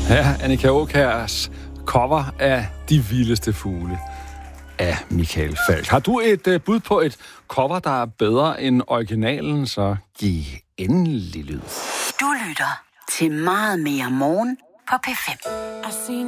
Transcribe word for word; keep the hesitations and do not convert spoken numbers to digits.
Ja, Annika Aakjærs cover af De Vildeste Fugle af Michael Falch. Har du et uh, bud på et cover, der er bedre end originalen, så giv endelig lyd. Du lytter til Meget Mere Morgen på P fem.